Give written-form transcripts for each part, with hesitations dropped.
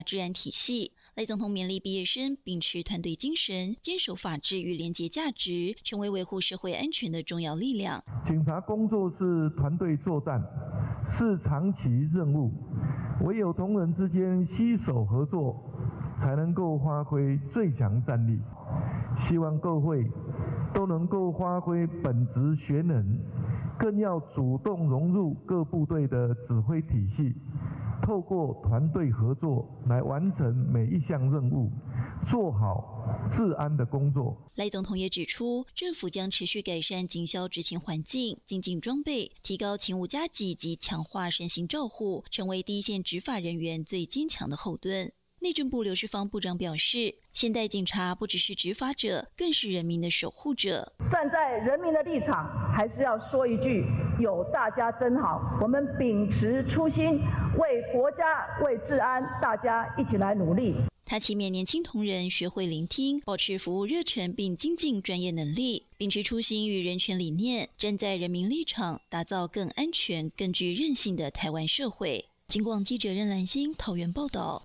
治安体系。赖总统勉励毕业生秉持团队精神，坚守法治与廉洁价值，成为维护社会安全的重要力量。 警察工作是团队作战，是长期任务，唯有同仁之间携手合作，才能够发挥最强战力。希望各位都能够发挥本职学能，更要主动融入各部队的指挥体系，透过团队合作来完成每一项任务，做好治安的工作。 赖总统也指出，政府将持续改善警消执勤环境，精进装备，提高勤务加给及强化身心照护，成为第一线执法人员最坚强的后盾。内政部刘世芳部长表示，现代警察不只是执法者，更是人民的守护者。 站在人民的立场，还是要说一句：有大家真好。我们秉持初心，为国家、为治安，大家一起来努力。 他期勉年轻同仁学会聆听，保持服务热忱，并精进专业能力，秉持初心与人权理念，站在人民立场，打造更安全、更具韧性的台湾社会。警广记者任兰心桃园报道。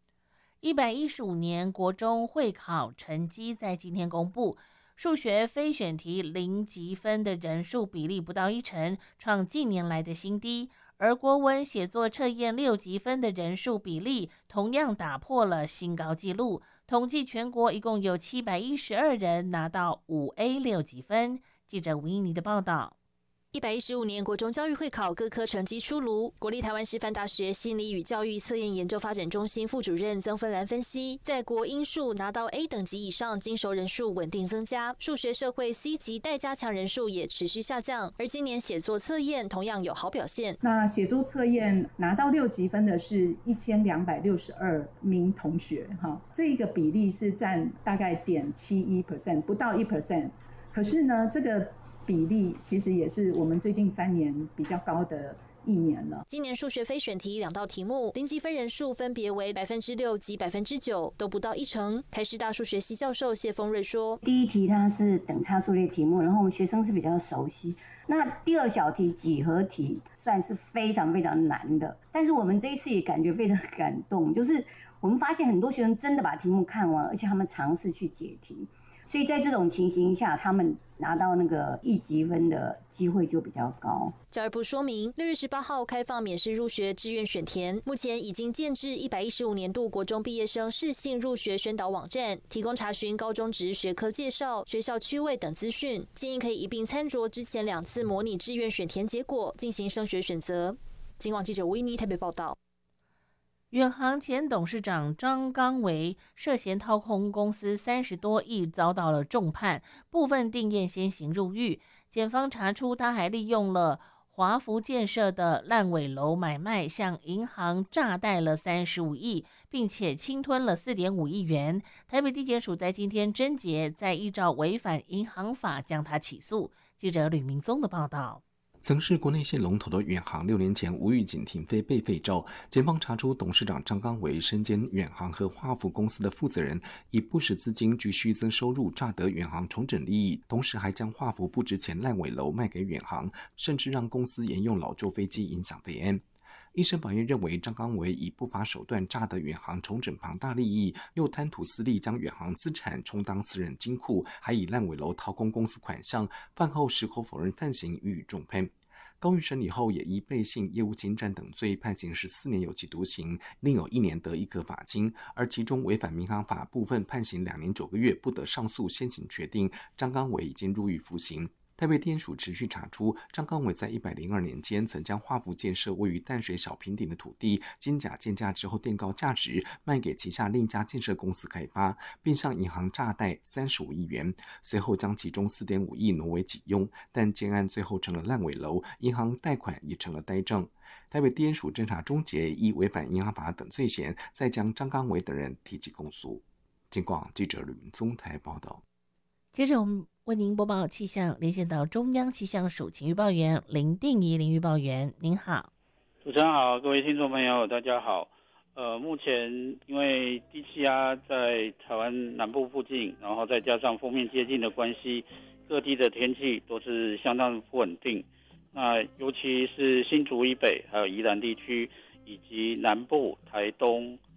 115年国中会考成绩在今天公布，数学非选题0级分的人数比例不到1成，创近年来的新低。而国文写作测验6级分的人数比例同样打破了新高纪录。统计全国一共有712人拿到5A 6级分。记者吴英妮的报道。 115年国中教育会考各科成绩出炉，国立台湾师范大学心理与教育测验研究发展中心副主任曾芬兰分析，在国英数拿到 A 等级以上精熟人数稳定增加，数学社会 C 级待加强人数也持续下降，而今年写作测验同样有好表现。 那写作测验拿到6级分的是1262名同学，这个比例是占大概0.71%，不到1%。可是呢，这个比例其实也是我们最近3年比较高的1年了。 今年数学非选题2道题目0级分人数分别为6%及9%，都不到1成。台师大数学系教授谢峰瑞说， 第一题它是等差数列题目，然后我们学生是比较熟悉。那第二小题几何题算是非常非常难的，但是我们这一次也感觉非常感动，就是我们发现很多学生真的把题目看完，而且他们尝试去解题。所以在这种情形下，他们拿到那个1级分的机会就比较高。 教育部说明，6月18号开放免试入学志愿选填，目前已经建置115年度国中毕业生适性入学宣导网站，提供查询高中职学科介绍、学校区位等资讯，建议可以一并参酌之前2次模拟志愿选填结果，进行升学选择。警广记者吴依妮台北报道。 远航前董事长张刚维涉嫌掏空公司30多亿，遭到了重判，部分定验先行入狱。检方查出他还利用了华福建设的烂尾楼买卖，向银行诈贷了35亿，并且侵吞了4.5亿元。台北地检署在今天侦结，再依照违反银行法将他起诉。记者吕明宗的报道。 曾是国内线龙头的远航6年前无预警停飞被废照，检方查出董事长张刚维身兼远航和华福公司的负责人，以不实资金及虚增收入诈得远航重整利益，同时还将华福不值钱烂尾楼卖给远航，甚至让公司沿用老旧飞机影响飞安。一审法院认为，张刚维以不法手段诈得远航重整庞大利益，又贪图私利，将远航资产充当私人金库，还以烂尾楼掏空公司款项，饭后矢口否认犯行，予以重判。高院审理后也依背信、业务侵占等罪判刑14年有期徒刑，另有1年得1颗罚金，而其中违反民航法部分判刑2年9个月，不得上诉，先行决定。张刚维已经入狱服刑。台北地检署持续查出，张刚伟在102年间曾将华福建设位于淡水小平顶的土地经假建价之后垫高价值，卖给旗下另一家建设公司开发，并向银行诈贷35亿元，随后将其中4.5亿挪为己用，但建案最后成了烂尾楼，银行贷款也成了呆账。台北地检署侦查终结，依违反银行法等罪嫌，再将张刚伟等人提起公诉。警广记者吕明宗台报道。 接着我们为您播报气象，连线到中央气象署请预报员林定仪林预报员，您好。 主持人好，各位听众朋友大家好。目前因为低气压在台湾南部附近，然后再加上锋面接近的关系，各地的天气都是相当不稳定。那尤其是新竹以北，还有宜兰地区，以及南部、台东、